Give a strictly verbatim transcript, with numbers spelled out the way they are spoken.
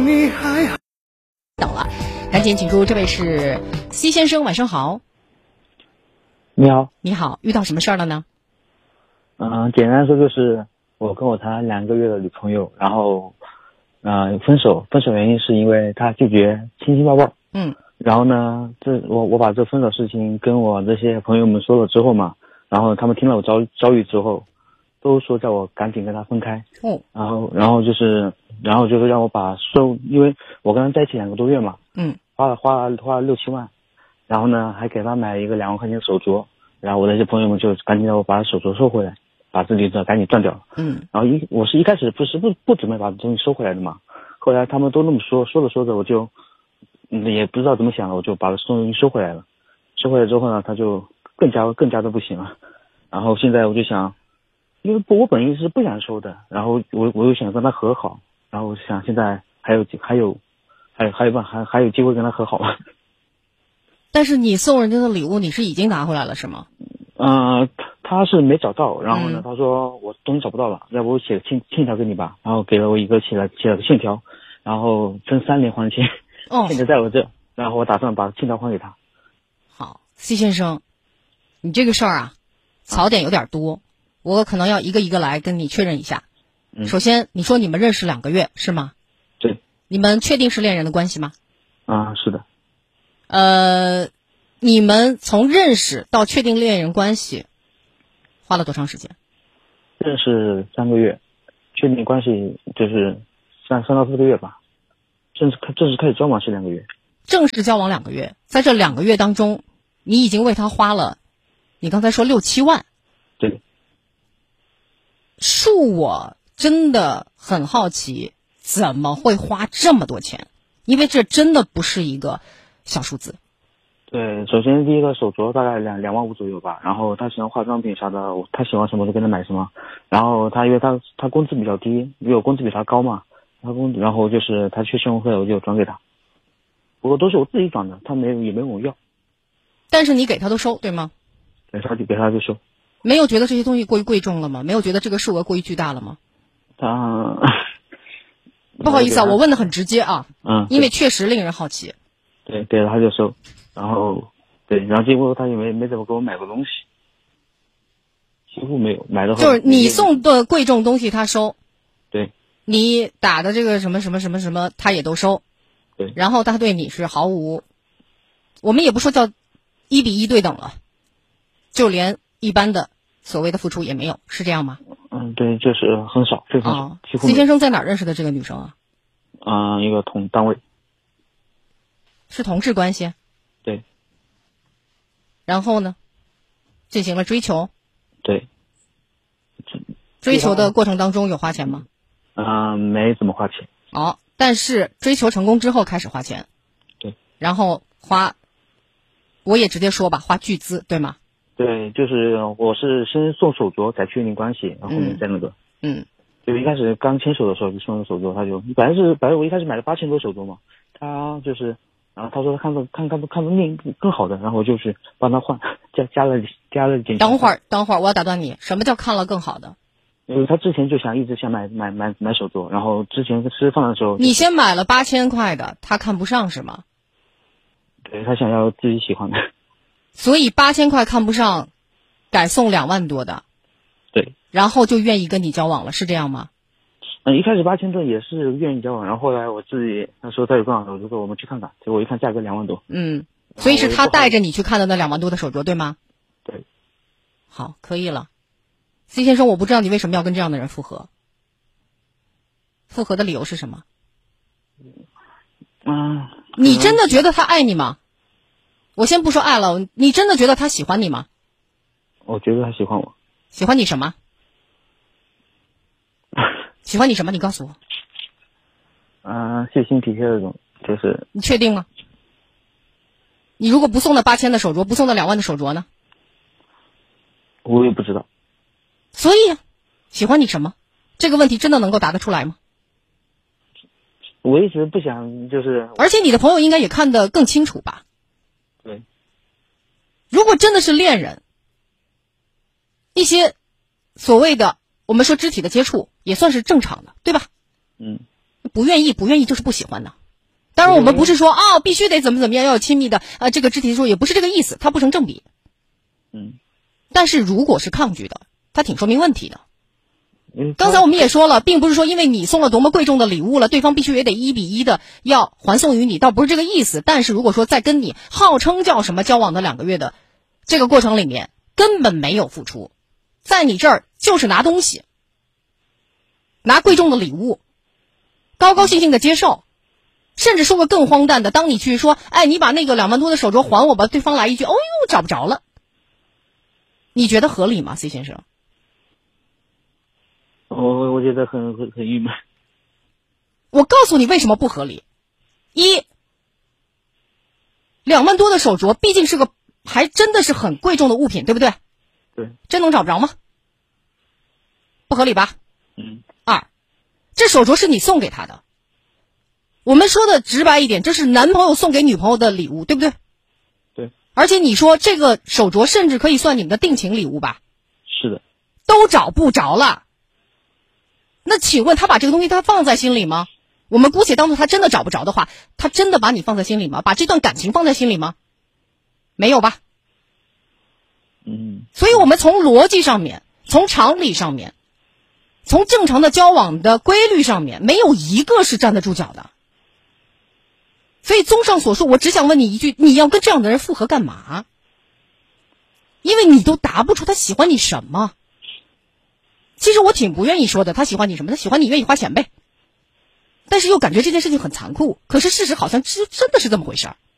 你还好等了，赶紧请出这位是 C 先生，晚上好。 你好。 你好，遇到什么事儿了呢？ 嗯、呃，简单说就是我跟我谈两个月的女朋友，然后呃分手，分手原因是因为她拒绝亲亲抱抱。 嗯。 然后呢，这我我把这分手事情跟我这些朋友们说了之后嘛，然后他们听了我遭遭遇之后，都说叫我赶紧跟他分开。 哦。 然后然后就是然后就是让我把收，因为我跟他在一起两个多月嘛。 嗯。 花了花了花了六七万，然后呢还给他买一个两万块钱的手镯，然后我那些朋友们就赶紧让我把手镯收回来，把这里的赶紧断掉了。 嗯。 然后一我是一开始不是不不准备把东西收回来的嘛，后来他们都那么说，说着说着我就嗯也不知道怎么想了，我就把东西收回来了。收回来之后呢，他就更加更加的不行了。然后现在我就想，因为我本意是不想收的，然后我我又想跟他和好，然后我想现在还有还有还有还有办还还有机会跟他和好了。 但是你送人家的礼物你是已经拿回来了是吗？ 呃，他是没找到，然后呢， 嗯、 他说我东西找不到了，要不我写个欠欠条给你吧，然后给了我一个写了写了个欠条，然后分三年还钱， 哦， 欠条在我这，然后我打算把欠条还给他。 好 ，C 先生，你这个事儿啊，槽点有点多，我可能要一个一个来跟你确认一下。 嗯、 首先，你说你们认识两个月是吗？ 对。 你们确定是恋人的关系吗？ 啊，是的。 呃，你们从认识到确定恋人关系花了多长时间？ 认识三个月，确定关系就是三三到四个月吧。正式开正式开始交往是两个月。 正式交往两个月，在这两个月当中，你已经为他花了，你刚才说六七万。 对。 恕我真的很好奇，怎么会花这么多钱？因为这真的不是一个小数字。 对，首先第一个手镯大概两两万五左右吧，然后他喜欢化妆品啥的，他喜欢什么就跟他买什么。然后他因为他他工资比较低，因为我工资比他高嘛，他工然后就是他去生活费我就转给他，不过都是我自己转的，他没有也没问我要。 但是你给他都收对吗？ 对，他就给他就收。 没有觉得这些东西过于贵重了吗？没有觉得这个数额过于巨大了吗？ 他不好意思啊，我问的很直接啊， 嗯， 因为确实令人好奇。 对，给了他就收，然后对，然后结果他也没没怎么给我买过东西，几乎没有买的。 就是你送的贵重东西他收， 对， 你打的这个什么什么什么什么他也都收， 对， 然后他对你是毫无，我们也不说叫一比一对等了，就连一般的所谓的付出也没有，是这样吗？ 嗯，对，就是很少，非常少， 哦、 几乎。 C 先生在哪儿认识的这个女生啊？ 嗯，一个同单位。 是同事关系。 对。 然后呢，进行了追求。 对。 追求的过程当中有花钱吗？ 嗯、呃，没怎么花钱。 哦，但是追求成功之后开始花钱。 对。 然后花，我也直接说吧，花巨资，对吗？ 对，就是我是先送手镯，再确定关系，然后后面再那个。 嗯。 就一开始刚牵手的时候就送了手镯，他就本来是本来我一开始买了八千多手镯嘛，他就是，然后他说他看到看看看到另更好的，然后我就去帮他换，加加了加了点。 等会儿等会儿，我要打断你，什么叫看了更好的？ 因为他之前就想一直想买买买买手镯，然后之前吃饭的时候、就是， 你先买了八千块的，他看不上是吗？ 对，他想要自己喜欢的。 所以八千块看不上，改送两万多的。 对。 然后就愿意跟你交往了，是这样吗？ 嗯，一开始八千多也是愿意交往，然后后来我自己他说他有更好的，我就说我们去看看，结果一看价格两万多。 嗯，所以是他带着你去看的那两万多的手镯，对吗？ 对。 好，可以了。C 先生，我不知道你为什么要跟这样的人复合，复合的理由是什么？ 嗯， 你真的觉得他爱你吗？我先不说爱了，你真的觉得他喜欢你吗？ 我觉得他喜欢我。 喜欢你什么？喜欢你什么？你告诉我。 嗯、呃，细心体贴那种，就是。 你确定吗？你如果不送那八千的手镯，不送那两万的手镯呢？ 我也不知道。 所以，喜欢你什么？这个问题真的能够答得出来吗？ 我一直不想，就是。 而且你的朋友应该也看得更清楚吧？ 对。 如果真的是恋人，一些所谓的我们说肢体的接触也算是正常的，对吧？ 嗯。 不愿意，不愿意就是不喜欢呢。当然，我们不是说啊、哦、必须得怎么怎么样，要有亲密的啊、呃、这个肢体接触，也不是这个意思，它不成正比。 嗯， 但是如果是抗拒的，它挺说明问题的。 嗯， 刚才我们也说了，并不是说因为你送了多么贵重的礼物了，对方必须也得一比一的要还送于你，倒不是这个意思。但是如果说在跟你号称叫什么交往的两个月的这个过程里面，根本没有付出，在你这儿就是拿东西，拿贵重的礼物，高高兴兴的接受，甚至说个更荒诞的，当你去说，哎，你把那个两万多的手镯还我吧，对方来一句，哦呦，找不着了，你觉得合理吗 ，C 先生？ 我我觉得很很很郁闷。 我告诉你为什么不合理。一，两万多的手镯毕竟是个还真的是很贵重的物品，对不对？ 对。 真能找不着吗？不合理吧？ 嗯。 二，这手镯是你送给他的。我们说的直白一点，这是男朋友送给女朋友的礼物，对不对？ 对。 而且你说这个手镯甚至可以算你们的定情礼物吧？ 是的。 都找不着了。那请问他把这个东西他放在心里吗？我们姑且当作他真的找不着的话，他真的把你放在心里吗？把这段感情放在心里吗？没有吧。 嗯。 所以我们从逻辑上面，从常理上面，从正常的交往的规律上面，没有一个是站得住脚的。所以综上所述，我只想问你一句，你要跟这样的人复合干嘛？因为你都答不出他喜欢你什么。其实我挺不愿意说的，他喜欢你什么？他喜欢你愿意花钱呗。但是又感觉这件事情很残酷，可是事实好像真真的是这么回事儿。